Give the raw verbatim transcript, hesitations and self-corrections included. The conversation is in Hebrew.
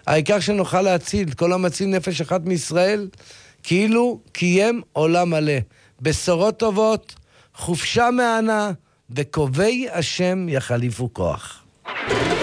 העיקר שנוכל להציל, כל המציל נפש אחת מישראל, כאילו קיים עולם מלא. בשורות טובות, חופשה מענה, וקובעי השם יחליפו כוח.